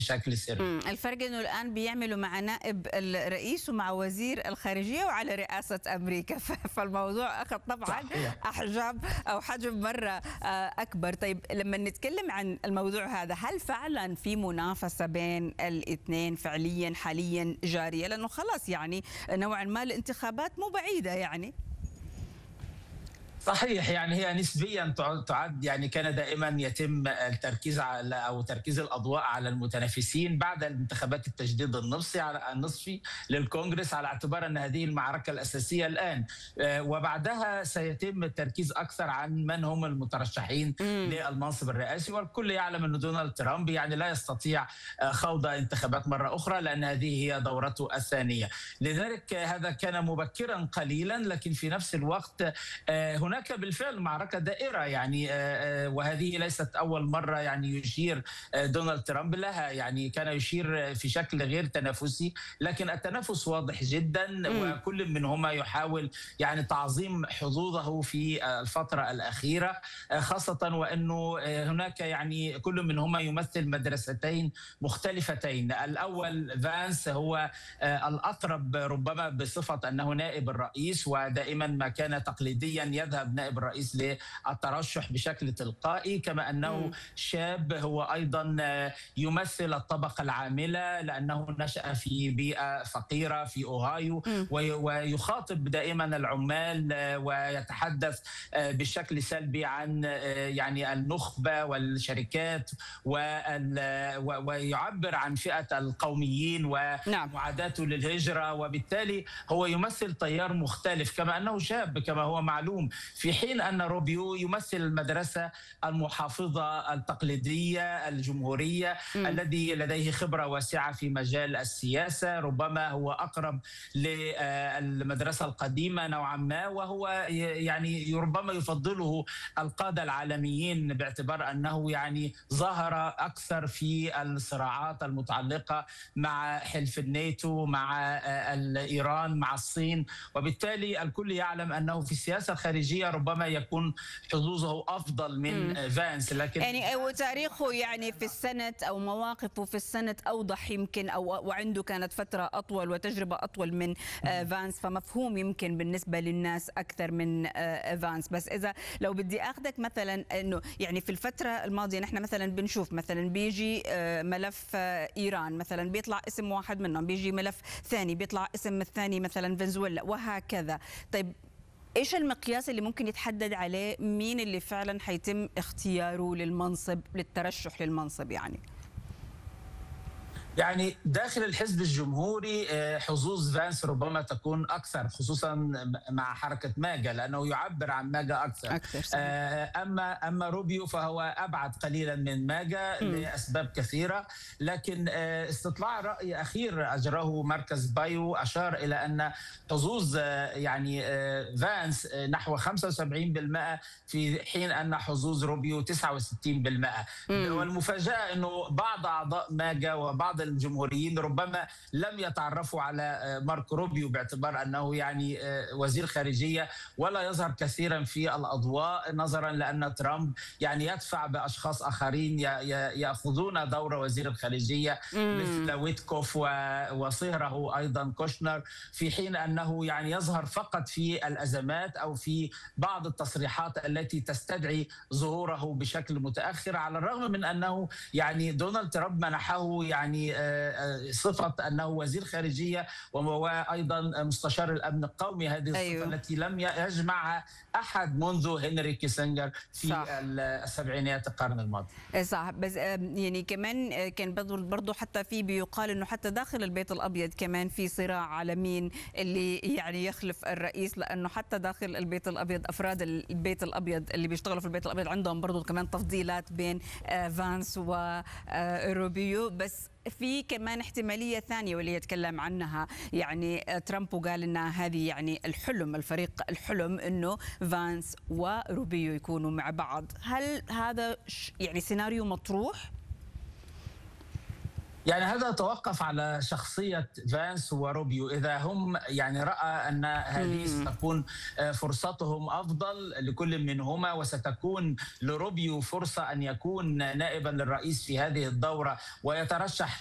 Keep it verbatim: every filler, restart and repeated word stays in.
بشكل سري. مم. الفرق انه الان بيعملوا مع نائب الرئيس ومع وزير الخارجيه وعلى رئاسه امريكا، فالموضوع اخذ طبعا صحيح. احجام او حجم مره آه، اكبر. طيب لما نتكلم عن الموضوع هذا، هل فعلا في منافسه بين الاثنين فعليا حاليا جاريه؟ لانه خلاص يعني نوعا ما الانتخابات مو بعيده يعني. صحيح، يعني هي نسبيا تعد، يعني كان دائما يتم التركيز على او تركيز الاضواء على المتنافسين بعد الانتخابات التجديد النصفي على النصفي للكونغرس، على اعتبار ان هذه المعركه الاساسيه الان، وبعدها سيتم التركيز اكثر عن من هم المترشحين للمنصب الرئاسي. والكل يعلم ان دونالد ترامب يعني لا يستطيع خوض انتخابات مره اخرى لان هذه هي دورته الثانيه. لذلك هذا كان مبكرا قليلا، لكن في نفس الوقت هناك هناك بالفعل معركة دائرة، يعني وهذه ليست أول مرة يعني يشير دونالد ترامب لها. يعني كان يشير في شكل غير تنافسي، لكن التنافس واضح جدا، وكل منهما يحاول يعني تعظيم حظوظه في الفترة الأخيرة، خاصة وأنه هناك يعني كل منهما يمثل مدرستين مختلفتين. الأول فانس هو الأقرب ربما بصفة أنه نائب الرئيس، ودائما ما كان تقليديا يذهب نائب الرئيس للترشح بشكل تلقائي، كما أنه م. شاب هو أيضا يمثل الطبقة العاملة لأنه نشأ في بيئة فقيرة في أوهايو، م. ويخاطب دائما العمال ويتحدث بشكل سلبي عن يعني النخبة والشركات، ويعبر عن فئة القوميين ومعاداته للهجرة، وبالتالي هو يمثل تيار مختلف كما أنه شاب كما هو معلوم، في حين أن روبيو يمثل المدرسة المحافظة التقليدية الجمهورية م. الذي لديه خبرة واسعة في مجال السياسة، ربما هو أقرب للمدرسة القديمة نوعا ما، وهو يعني ربما يفضله القادة العالميين باعتبار أنه يعني ظهر أكثر في الصراعات المتعلقة مع حلف الناتو، مع إيران، مع الصين، وبالتالي الكل يعلم أنه في السياسة الخارجية ربما يكون حظوظه أفضل من م. فانس. لكن يعني وتاريخه يعني في السنة أو مواقفه في السنة أوضح يمكن، أو وعنده كانت فترة أطول وتجربة أطول من م. فانس، فمفهوم يمكن بالنسبة للناس أكثر من فانس. بس إذا لو بدي أخذك مثلا أنه يعني في الفترة الماضية نحن مثلا بنشوف مثلا بيجي ملف إيران مثلا بيطلع اسم واحد منهم، بيجي ملف ثاني بيطلع اسم الثاني مثلا فنزويلا وهكذا. طيب ايش المقياس اللي ممكن يتحدد عليه مين اللي فعلا حيتم اختياره للمنصب، للترشح للمنصب يعني؟ يعني داخل الحزب الجمهوري حظوظ فانس ربما تكون أكثر، خصوصا مع حركة ماجا لأنه يعبر عن ماجا أكثر, أكثر أما أما روبيو فهو أبعد قليلا من ماجا م. لأسباب كثيرة. لكن استطلاع رأي أخير أجراه مركز بايو أشار إلى أن حظوظ يعني فانس نحو خمسة وسبعين بالمئة في حين أن حظوظ روبيو تسعة وستين بالمئة. م. والمفاجأة أنه بعض أعضاء ماجا وبعض الجمهوريين ربما لم يتعرفوا على مارك روبيو باعتبار أنه يعني وزير خارجية ولا يظهر كثيرا في الأضواء، نظرا لأن ترامب يعني يدفع بأشخاص آخرين يأخذون دور وزير الخارجية مثل ويتكوف وصهره أيضا كوشنر، في حين أنه يعني يظهر فقط في الأزمات أو في بعض التصريحات التي تستدعي ظهوره بشكل متأخر، على الرغم من أنه يعني دونالد ترامب منحه يعني صفة أنه وزير خارجية وأيضا مستشار الأمن القومي، هذه الصفة أيوه. التي لم يجمعها أحد منذ هنري كيسنجر في صح. السبعينيات القرن الماضي. صح، بس يعني كمان كان برضو حتى في بيقال أنه حتى داخل البيت الأبيض كمان في صراع على مين اللي يعني يخلف الرئيس، لأنه حتى داخل البيت الأبيض أفراد البيت الأبيض اللي بيشتغلوا في البيت الأبيض عندهم برضو كمان تفضيلات بين فانس وروبيو. بس في كمان احتمالية ثانية واللي يتكلم عنها يعني ترامب، وقال أن هذه يعني الحلم، الفريق الحلم أنه فانس وروبيو يكونوا مع بعض. هل هذا يعني سيناريو مطروح؟ يعني هذا توقف على شخصية فانس وروبيو، إذا هم يعني رأى أن هذه ستكون فرصتهم أفضل لكل منهما، وستكون لروبيو فرصة أن يكون نائبا للرئيس في هذه الدورة ويترشح